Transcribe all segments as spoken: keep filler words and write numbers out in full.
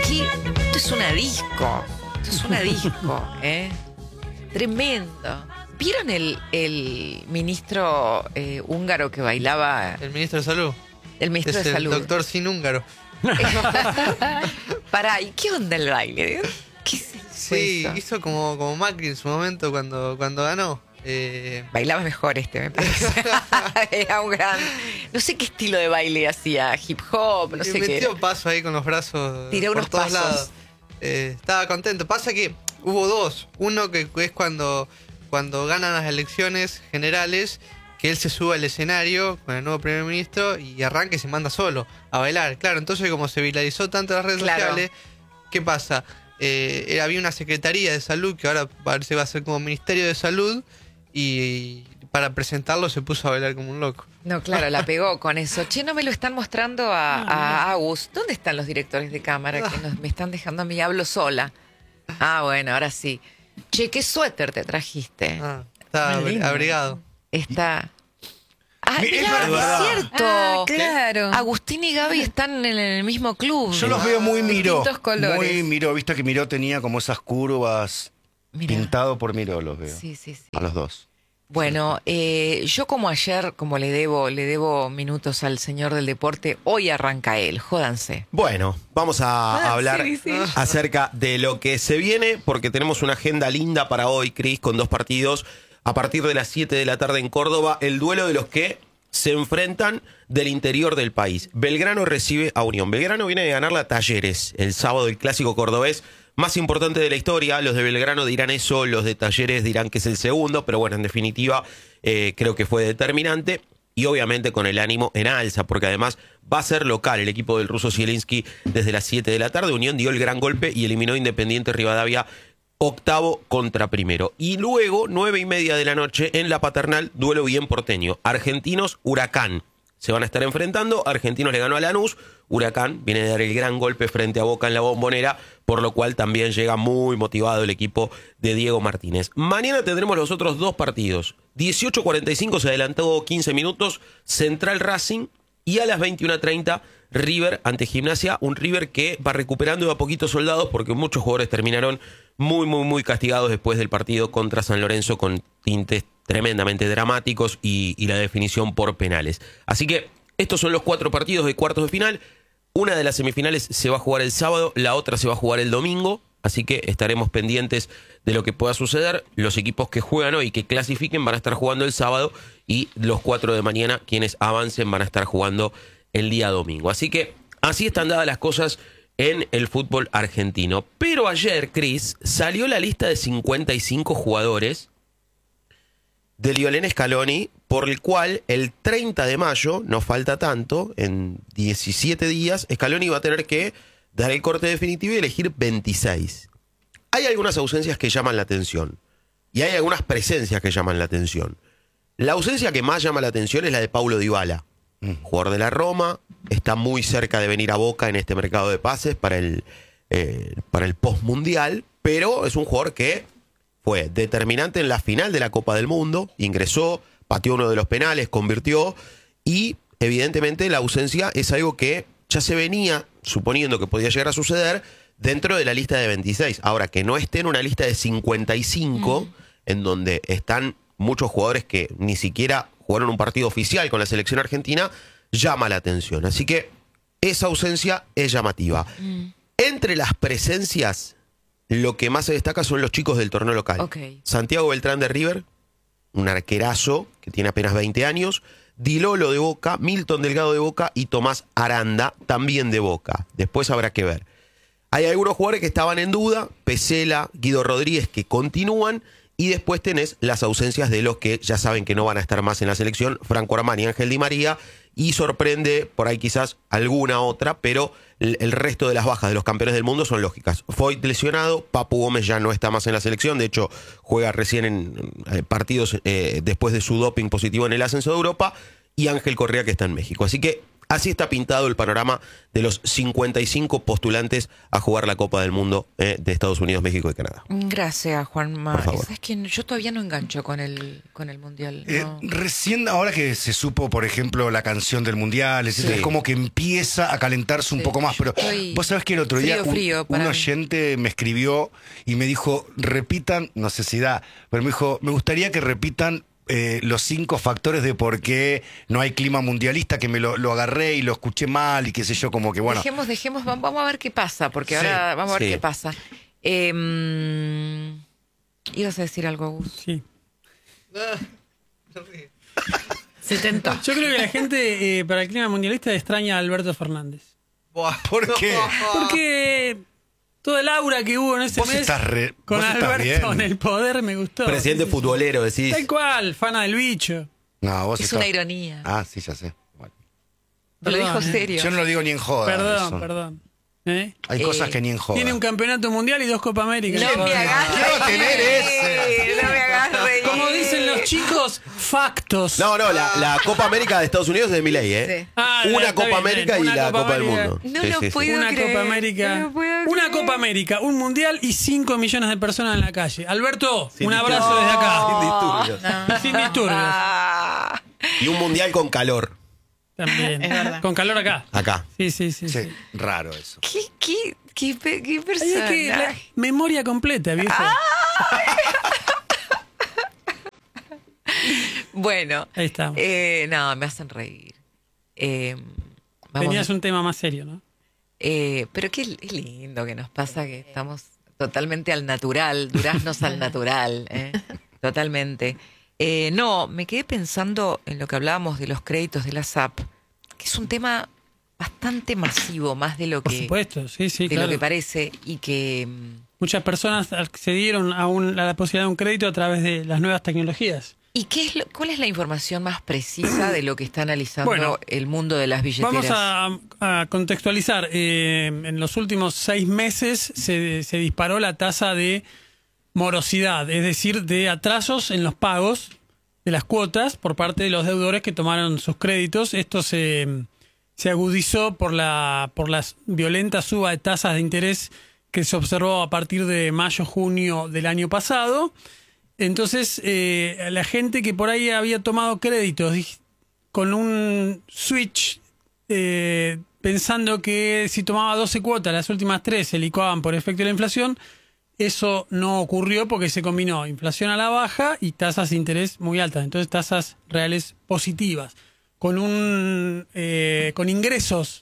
aquí, esto es una disco. Esto es una disco, ¿eh? Tremendo. ¿Vieron el, el ministro eh, húngaro que bailaba? El ministro de Salud. El ministro es de Salud. El doctor sin húngaro. Pará, ¿y qué onda el baile? ¿Qué es eso? Sí, hizo como, como Macri en su momento cuando, cuando ganó. Eh... Bailaba mejor este, me parece. Era un gran... No sé qué estilo de baile hacía, hip hop, no sé qué. Metió paso ahí con los brazos. Tiró por unos todos pasos. lados. Eh, estaba contento. Pasa que hubo dos. Uno que es cuando, cuando ganan las elecciones generales, que él se sube al escenario con el nuevo primer ministro y arranca y se manda solo a bailar. Claro, entonces como se viralizó tanto en las redes Claro. sociales, ¿qué pasa? Eh, había una Secretaría de Salud que ahora parece que va a ser como Ministerio de Salud y para presentarlo se puso a bailar como un loco. No, claro, la pegó con eso. Che, no me lo están mostrando a, a Agus. ¿Dónde están los directores de cámara que nos, me están dejando a mí? Hablo sola. Ah, bueno, ahora sí. Che, ¿qué suéter te trajiste? Ah, está Muy lindo. abrigado. Está... Ah, Es mirá, verdad. es cierto. Ah, claro. Agustín y Gaby están en el mismo club. Yo los veo muy Miró. Distintos colores. Muy Miró. Viste que Miró tenía como esas curvas. Mirá. Pintado por Miró los veo. Sí, sí, sí. A los dos. Bueno, eh, yo como ayer, como le debo, le debo minutos al señor del deporte, hoy arranca él, jódanse. Bueno, vamos a Ah, hablar sí, sí. acerca de lo que se viene, porque tenemos una agenda linda para hoy, Cris, con dos partidos. A partir de las siete de la tarde en Córdoba, el duelo de los que se enfrentan del interior del país. Belgrano recibe a Unión. Belgrano viene de ganar la Talleres el sábado, el clásico cordobés más importante de la historia. Los de Belgrano dirán eso, los de Talleres dirán que es el segundo, pero bueno, en definitiva eh, creo que fue determinante y obviamente con el ánimo en alza, porque además va a ser local el equipo del ruso Zielinski desde las siete de la tarde. Unión dio el gran golpe y eliminó a Independiente Rivadavia octavo contra primero. Y luego, nueve y media de la noche, en la Paternal, duelo bien porteño. Argentinos, Huracán. Se van a estar enfrentando. Argentinos le ganó a Lanús. Huracán viene de dar el gran golpe frente a Boca en la Bombonera, por lo cual también llega muy motivado el equipo de Diego Martínez. Mañana tendremos los otros dos partidos. dieciocho cuarenta y cinco se adelantó quince minutos. Central Racing. Y a las veintiuna treinta, River ante Gimnasia. Un River que va recuperando de a poquito soldados porque muchos jugadores terminaron muy, muy, muy castigados después del partido contra San Lorenzo con tintes tremendamente dramáticos y, y la definición por penales. Así que estos son los cuatro partidos de cuartos de final. Una de las semifinales se va a jugar el sábado, la otra se va a jugar el domingo. Así que estaremos pendientes de lo que pueda suceder. Los equipos que juegan hoy, que clasifiquen, van a estar jugando el sábado y los cuatro de mañana, quienes avancen, van a estar jugando el día domingo. Así que así están dadas las cosas en el fútbol argentino. Pero ayer, Cris, salió la lista de cincuenta y cinco jugadores de Lionel Scaloni, por el cual el treinta de mayo, no falta tanto, en diecisiete días, Scaloni va a tener que dar el corte definitivo y elegir veintiséis. Hay algunas ausencias que llaman la atención y hay algunas presencias que llaman la atención. La ausencia que más llama la atención es la de Paulo Dybala, jugador de la Roma, está muy cerca de venir a Boca en este mercado de pases para el, eh, para el postmundial, pero es un jugador que fue determinante en la final de la Copa del Mundo, ingresó, pateó uno de los penales, convirtió y evidentemente la ausencia es algo que ya se venía suponiendo que podía llegar a suceder dentro de la lista de veintiséis. Ahora, que no esté en una lista de cincuenta y cinco, mm. en donde están muchos jugadores que ni siquiera jugaron un partido oficial con la selección argentina, llama la atención. Así que esa ausencia es llamativa. Mm. Entre las presencias, lo que más se destaca son los chicos del torneo local. Okay. Santiago Beltrán de River, un arquerazo que tiene apenas veinte años, Dilolo de Boca, Milton Delgado de Boca y Tomás Aranda, también de Boca. Después habrá que ver. Hay algunos jugadores que estaban en duda, Pesela, Guido Rodríguez, que continúan, y después tenés las ausencias de los que ya saben que no van a estar más en la selección, Franco Armani y Ángel Di María, y sorprende por ahí quizás alguna otra, pero el, el resto de las bajas de los campeones del mundo son lógicas. Foyt lesionado, Papu Gómez ya no está más en la selección, de hecho juega recién en eh, partidos eh, después de su doping positivo en el ascenso de Europa, y Ángel Correa que está en México. Así que Así está pintado el panorama de los cincuenta y cinco postulantes a jugar la Copa del Mundo eh, de Estados Unidos, México y Canadá. Gracias, Juanma. Por favor. ¿Sabes quién? Yo todavía no engancho con el, con el Mundial. Eh, No. recién ahora que se supo, por ejemplo, la canción del Mundial, etcétera, Sí. es como que empieza a calentarse un Sí, poco más. yo Pero estoy vos sabés que el otro día frío, un, frío un para mí. oyente me escribió y me dijo, repitan, no sé si da, pero me dijo, me gustaría que repitan eh, los cinco factores de por qué no hay clima mundialista, que me lo, lo agarré y lo escuché mal y qué sé yo, como que bueno. Dejemos, dejemos, vam- vamos a ver qué pasa, porque Sí, ahora vamos a ver sí. qué pasa. Eh, mm, ibas a decir algo, Gus. Sí. Ah, no ríe. setenta. Yo creo que la gente eh, para el clima mundialista extraña a Alberto Fernández. Buah. ¿Por qué? Porque toda el aura que hubo en ese Vos mes estás re- con vos estás Alberto bien. en el poder me gustó. Presidente Sí, sí, sí. futbolero, decís. Tal cual, fana del bicho. No, vos Es estás- una ironía. Ah, sí, ya sé. Bueno. Te lo dijo Perdón, eh. serio. Yo no lo digo ni en joda. Perdón, eso. perdón. ¿Eh? Hay Eh, cosas que ni en joda. Tiene un campeonato mundial y dos Copa América. No me hagas Quiero reír. tener ese. No me hagas reír. Como dicen los chicos, factos. No, no, la, la Copa América de Estados Unidos es de Milei, ¿eh? Sí. Ah, Una está Copa bien, América bien. y Una la Copa Copa del América. Mundo. No Sí, lo sí, sí. puedo Una creer. Copa América. No lo puedo una creer. Copa América, un mundial y cinco millones de personas en la calle. Alberto, Sin un disturbios. abrazo desde acá. Sin disturbios. Sin disturbios. Ah. Y un mundial con calor. También. Es verdad. Con calor acá. Acá. Sí, sí, sí. Sí, sí. raro eso. ¿Qué, qué, qué, pe- qué Ahí persona? es que la memoria completa, viejo. Ah. Bueno. Ahí estamos. Eh, no, me hacen reír. Eh, vamos, Tenías un tema más serio, ¿no? eh, pero qué es lindo que nos pasa que estamos totalmente al natural, duraznos al natural, ¿eh? Totalmente. Eh, no, me quedé pensando en lo que hablábamos de los créditos de la S A P, que es un tema bastante masivo, más de lo Por que, supuesto, sí, sí, de claro. lo que parece, y que mm, Muchas personas accedieron a, un- a la posibilidad de un crédito a través de las nuevas tecnologías. ¿y qué es lo- cuál es la información más precisa de lo que está analizando Bueno, el mundo de las billeteras? Vamos a, a contextualizar. Eh, en los últimos seis meses se, se disparó la tasa de morosidad, es decir, de atrasos en los pagos de las cuotas por parte de los deudores que tomaron sus créditos. Esto se, se agudizó por la, por la violenta suba de tasas de interés que se observó a partir de mayo-junio del año pasado. Entonces, eh, la gente que por ahí había tomado créditos dij- con un switch, eh, pensando que si tomaba doce cuotas, las últimas tres se licuaban por efecto de la inflación, eso no ocurrió porque se combinó inflación a la baja y tasas de interés muy altas, entonces tasas reales positivas, con un eh, con ingresos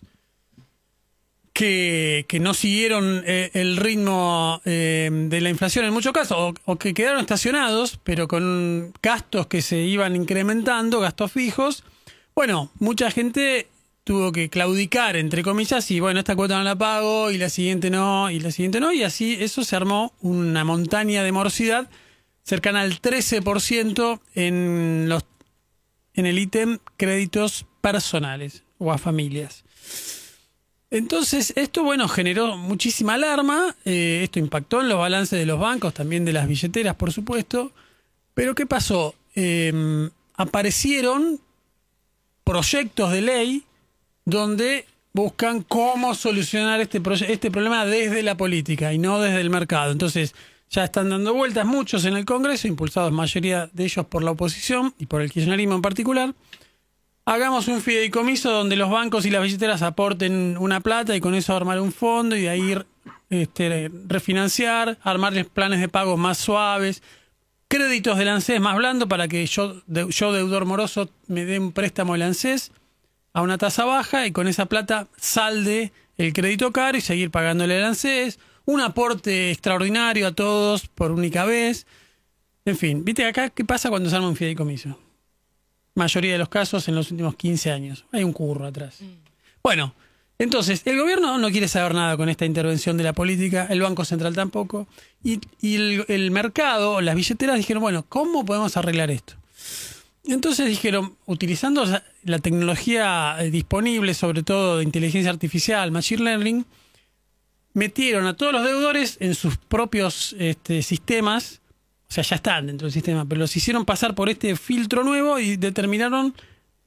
que, que no siguieron eh, el ritmo eh, de la inflación en muchos casos, o, o que quedaron estacionados, pero con gastos que se iban incrementando, gastos fijos. Bueno, mucha gente tuvo que claudicar, entre comillas, y bueno, esta cuota no la pago, y la siguiente no, y la siguiente no, y así eso se armó una montaña de morosidad cercana al trece por ciento en, los, en el ítem créditos personales o a familias. Entonces, esto, bueno, generó muchísima alarma, eh, esto impactó en los balances de los bancos, también de las billeteras, por supuesto, pero ¿qué pasó? Eh, aparecieron proyectos de ley donde buscan cómo solucionar este, proye- este problema desde la política y no desde el mercado. Entonces, ya están dando vueltas muchos en el Congreso, impulsados mayoría de ellos por la oposición y por el kirchnerismo en particular. Hagamos un fideicomiso donde los bancos y las billeteras aporten una plata y con eso armar un fondo y de ahí este, refinanciar, armarles planes de pago más suaves, créditos del ANSES más blando para que yo, de- yo deudor moroso, me dé un préstamo del ANSES a una tasa baja y con esa plata salde el crédito caro y seguir pagándole al ANSES, un aporte extraordinario a todos por única vez. En fin, ¿viste acá qué pasa cuando se arma un fideicomiso? Mayoría de los casos en los últimos quince años. Hay un curro atrás. Bueno, entonces, el gobierno no quiere saber nada con esta intervención de la política, el Banco Central tampoco, y, y el, el mercado, las billeteras dijeron, bueno, ¿cómo podemos arreglar esto? Entonces dijeron, utilizando la tecnología disponible, sobre todo de inteligencia artificial, machine learning, metieron a todos los deudores en sus propios este, sistemas. O sea, ya están dentro del sistema, pero los hicieron pasar por este filtro nuevo y determinaron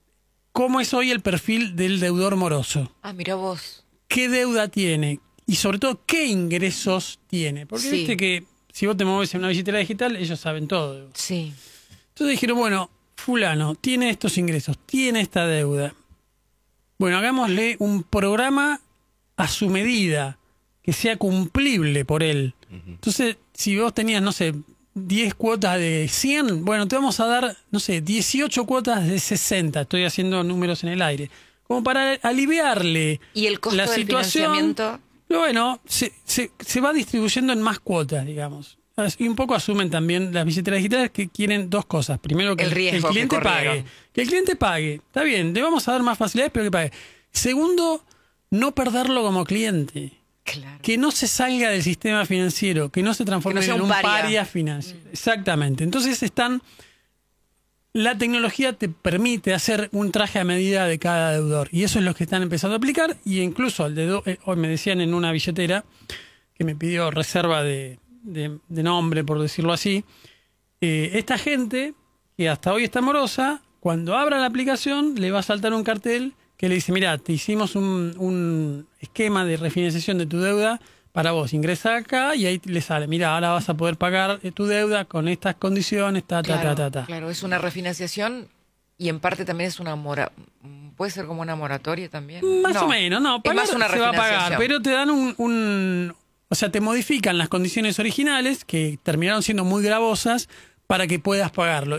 cómo es hoy el perfil del deudor moroso. Ah, mira vos. ¿Qué deuda tiene? Y sobre todo, ¿qué ingresos tiene? Porque Sí. viste que si vos te mueves en una billetera digital, ellos saben todo. Sí. Entonces dijeron, bueno, fulano tiene estos ingresos, tiene esta deuda. Bueno, hagámosle un programa a su medida, que sea cumplible por él. Entonces, si vos tenías, no sé, diez cuotas de cien, bueno, te vamos a dar, no sé, dieciocho cuotas de sesenta. Estoy haciendo números en el aire. Como para aliviarle ¿Y el costo la del situación. financiamiento? Pero bueno, se, se, se va distribuyendo en más cuotas, digamos. Y un poco asumen también las billeteras digitales que quieren dos cosas. Primero, que El riesgo el cliente que pague. corrieron. Que el cliente pague. Está bien, le vamos a dar más facilidades, pero que pague. Segundo, no perderlo como cliente. Claro. Que no se salga del sistema financiero, que no se transforme Que no sea en un un paria. paria financiero. Exactamente. Entonces están... La tecnología te permite hacer un traje a medida de cada deudor. Y eso es lo que están empezando a aplicar. Y incluso al deudor, eh, hoy me decían en una billetera que me pidió reserva de, de, de nombre, por decirlo así. Eh, esta gente, que hasta hoy está morosa, cuando abra la aplicación le va a saltar un cartel que le dice, mira, te hicimos un, un esquema de refinanciación de tu deuda para vos. Ingresa acá y ahí le sale, mira, ahora vas a poder pagar tu deuda con estas condiciones, ta, ta, Claro, ta, ta, ta. claro, es una refinanciación y en parte también es una mora... Puede ser como una moratoria también. Más No, o menos, no, es pagar más una se va a pagar, refinanciación. pero te dan un, un... O sea, te modifican las condiciones originales, que terminaron siendo muy gravosas, para que puedas pagarlo.